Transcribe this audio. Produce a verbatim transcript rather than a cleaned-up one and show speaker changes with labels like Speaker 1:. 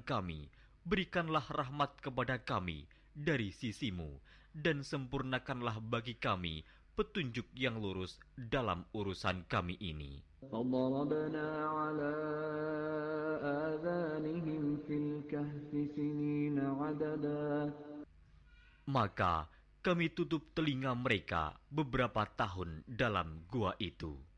Speaker 1: kami, berikanlah rahmat kepada kami dari sisimu, dan sempurnakanlah bagi kami petunjuk yang lurus dalam urusan kami ini.
Speaker 2: فضربنا على آذانهم في الكهف سنين عددا.
Speaker 1: Maka kami tutup telinga mereka beberapa tahun dalam gua itu.